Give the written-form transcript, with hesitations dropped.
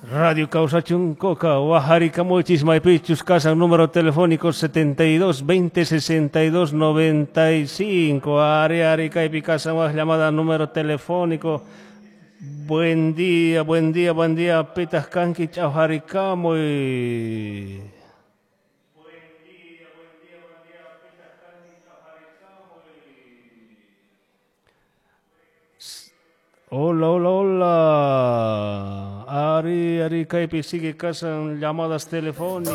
Radio Causa Chuncoca, Oaxaca, Mochis, Maipichus, casa, número telefónico 72 20 62 95. Are, Caipi, casa, más llamada, número telefónico. Buen día, Pitas Canqui, Chaujaricamo y... Hola. Ari, Caipi, sigue casa, llamadas telefónicas.